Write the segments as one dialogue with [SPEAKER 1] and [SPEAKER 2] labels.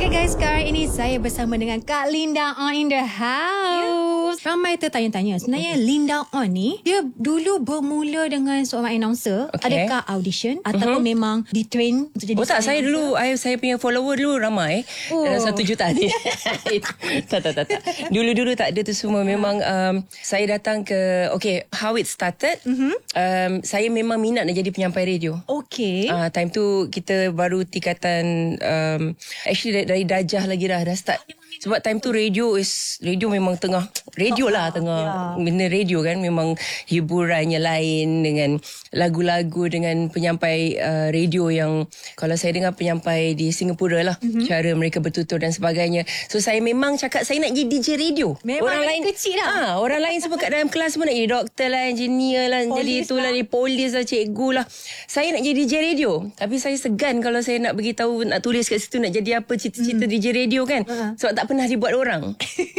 [SPEAKER 1] Alright guys, sekarang ini saya bersama dengan Kak Linda On in the house. Ramai tertanya-tanya, sebenarnya Linda On ni, dia dulu bermula dengan seorang announcer. Adakah audition ataupun memang di-train untuk jadi
[SPEAKER 2] tak, saya dulu saya punya follower dulu ramai. Dalam 1 juta ni. tak. Dulu-dulu tak ada tu semua. Memang saya datang ke how it started. Saya memang minat nak jadi penyampai radio. Time tu kita baru tingkatan actually dari darjah lagi dah start. Sebab time tu radio memang tengah benda radio kan, memang hiburannya lain dengan lagu-lagu dengan penyampai radio yang kalau saya dengar penyampai di Singapura lah, cara mereka bertutur dan sebagainya. So saya memang cakap saya nak jadi DJ radio.
[SPEAKER 1] Memang orang lain kecil lah.
[SPEAKER 2] Orang lain semua kat dalam kelas semua nak jadi doktor lah, engineer lah, jadi itulah, jadi polis lah, cikgu lah. Saya nak jadi DJ radio, tapi saya segan kalau saya nak beritahu, nak tulis kat situ nak jadi apa, cita-cita DJ radio kan. Sebab tak pernah dibuat orang.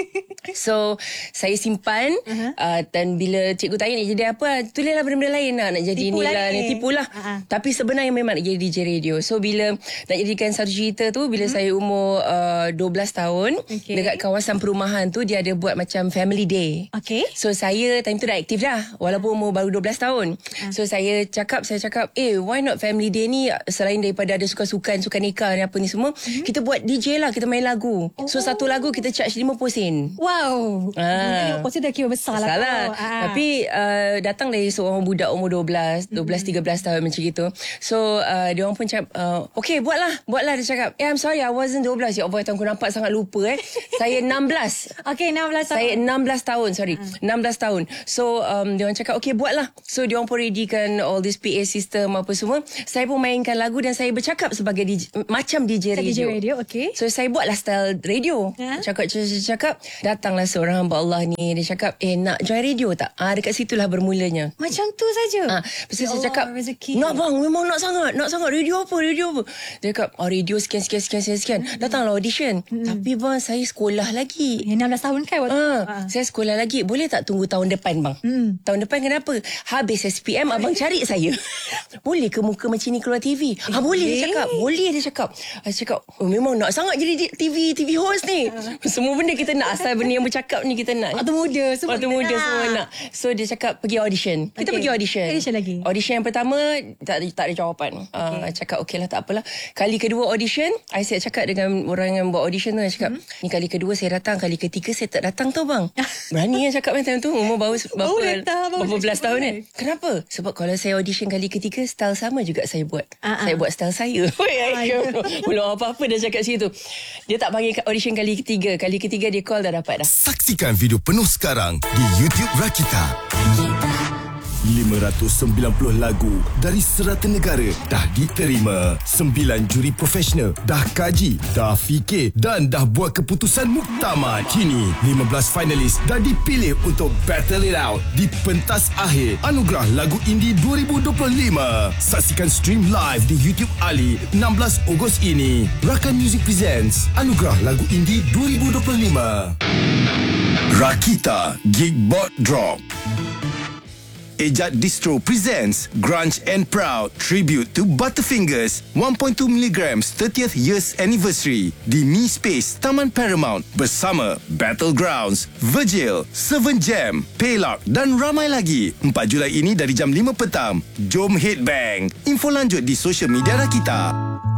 [SPEAKER 2] So saya simpan dan bila cikgu tanya nak jadi apa, tulislah benda-benda lain lah, nak jadi tipulah. Tapi sebenarnya memang nak jadi DJ radio. So bila nak jadikan satu cerita tu, bila saya umur 12 tahun, dekat kawasan perumahan tu dia ada buat macam family day. So saya time tu dah aktif dah, walaupun umur baru 12 tahun. So saya cakap why not family day ni, selain daripada ada sukan-sukan nikah ni apa ni semua, kita buat DJ lah, kita main lagu. So satu lagu kita charge 50 sen.
[SPEAKER 1] Wow. 50 sen dah kira besar lah.
[SPEAKER 2] Tapi datang dari seorang budak umur 12, 13 tahun macam gitu. So dia orang pun cakap buatlah dia cakap I'm sorry I wasn't 12. Ya Allah, aku nampak sangat lupa saya 16.
[SPEAKER 1] 16 tahun.
[SPEAKER 2] Saya 16 tahun, sorry. 16 tahun. So dia orang cakap buatlah. So dia orang pun readykan all this PA system apa semua. Saya pun mainkan lagu dan saya bercakap sebagai macam DJ radio. So saya buatlah style radio. Cakap datanglah seorang hamba Allah ni, dia cakap nak join radio tak? Dekat situlah bermulanya.
[SPEAKER 1] Macam tu saja.
[SPEAKER 2] Lepas saya cakap nak bang, memang nak sangat radio apa. Dia cakap radio sekian. Datanglah audition. Tapi bang, saya sekolah lagi.
[SPEAKER 1] 16 tahun kan waktu
[SPEAKER 2] saya sekolah lagi. Boleh tak tunggu tahun depan bang? Tahun depan kenapa? Habis SPM abang cari saya. Boleh ke muka macam ni keluar TV? Boleh dia cakap. Saya cakap memang nak sangat jadi TV host ni. Semua benda kita nak, asal benda yang bercakap ni kita nak.
[SPEAKER 1] Waktu muda semua
[SPEAKER 2] nak. So dia cakap pergi audition. Kita pergi audition
[SPEAKER 1] lagi.
[SPEAKER 2] Audition yang pertama tak ada jawapan. Cakap okey lah, tak apalah. Kali kedua audition, saya cakap dengan orang yang buat audition tu, saya cakap ni kali kedua saya datang, kali ketiga saya tak datang tau bang. Berani yang cakap time tu umur baru berapa belas tahun kan. Kenapa? Sebab kalau saya audition kali ketiga, style sama juga saya buat. Saya buat style saya. Belum apa-apa dah cakap situ. Dia tak panggil audition kali ketiga. Kali ketiga dia call dah dapat dah.
[SPEAKER 3] Saksikan video penuh sekarang di YouTube Rakita. 590 lagu dari 100 negara dah diterima. 9 juri profesional dah kaji, dah fikir dan dah buat keputusan muktamad. Kini 15 finalis dah dipilih untuk battle it out di pentas akhir Anugerah Lagu Indie 2025. Saksikan stream live di YouTube Ali 16 Ogos ini. Rakan Music presents Anugerah Lagu Indie 2025. Rakita Geekbot Drop. Ejak Distro presents Grunge and Proud Tribute to Butterfingers 1.2mg 30th years anniversary di Mi Space Taman Paramount bersama Battlegrounds, Virgil, Seven Jam, Paylock dan ramai lagi. 4 Julai ini dari jam 5 petang. Jom headbang. Info lanjut di social media Rakita.